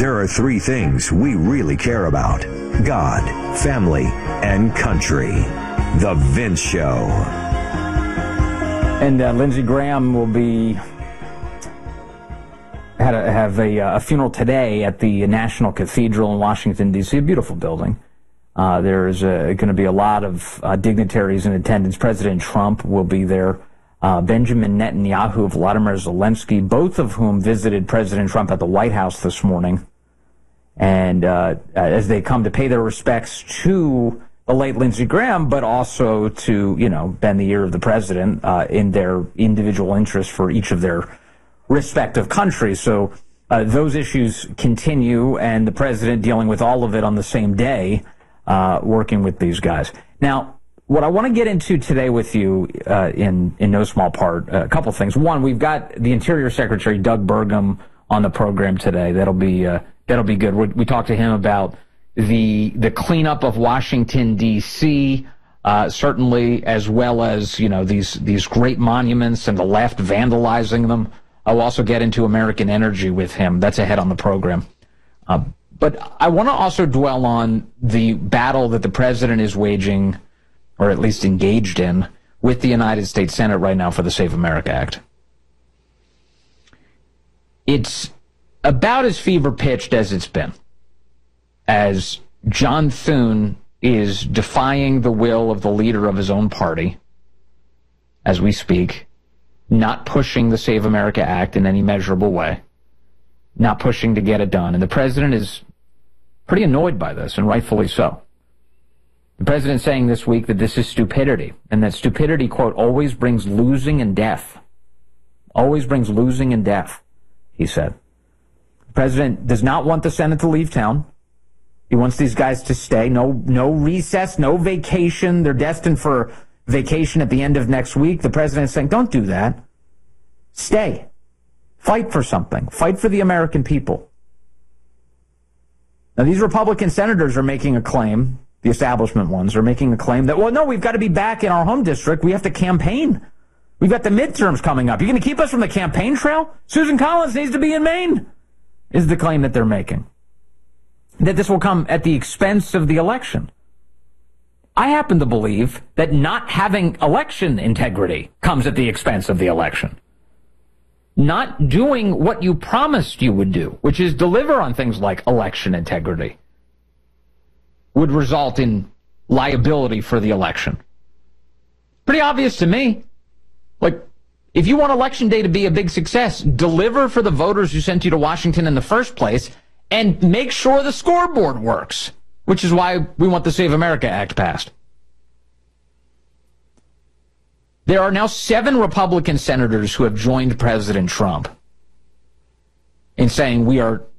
There are three things we really care about: God, family, and country. The Vince Show. And Lindsey Graham will have a funeral today at the National Cathedral in Washington, D.C., a beautiful building. There's going to be a lot of dignitaries in attendance. President Trump will be there. Benjamin Netanyahu, Vladimir Zelensky, both of whom visited President Trump at the White House this morning. And as they come to pay their respects to the late Lindsey Graham, but also to, bend the ear of the president in their individual interests for each of their respective countries. So those issues continue, and the president dealing with all of it on the same day, working with these guys. Now, what I want to get into today with you, in no small part, a couple things. One, we've got the Interior Secretary Doug Burgum on the program today. That'll be good. We talked to him about the cleanup of Washington D.C., certainly, as well as these great monuments and the left vandalizing them. I'll also get into American energy with him. That's ahead on the program. But I want to also dwell on the battle that the president is waging, or at least engaged in, with the United States Senate right now for the Save America Act. It's about as fever-pitched as it's been, as John Thune is defying the will of the leader of his own party as we speak, not pushing the Save America Act in any measurable way, not pushing to get it done. And the president is pretty annoyed by this, and rightfully so. The president saying this week that this is stupidity, and that stupidity, quote, always brings losing and death. Always brings losing and death, he said. The president does not want the Senate to leave town. He wants these guys to stay. No recess, no vacation. They're destined for vacation at the end of next week. The president is saying, don't do that. Stay. Fight for something. Fight for the American people. Now, these Republican senators are making a claim. The establishment ones are making a claim that, well, no, we've got to be back in our home district. We have to campaign. We've got the midterms coming up. You're going to keep us from the campaign trail? Susan Collins needs to be in Maine, is the claim that they're making. That this will come at the expense of the election. I happen to believe that not having election integrity comes at the expense of the election. Not doing what you promised you would do, which is deliver on things like election integrity, would result in liability for the election. Pretty obvious to me. Like, if you want Election Day to be a big success, deliver for the voters who sent you to Washington in the first place, and make sure the scoreboard works, which is why we want the Save America Act passed. There are now 7 Republican senators who have joined President Trump in saying we are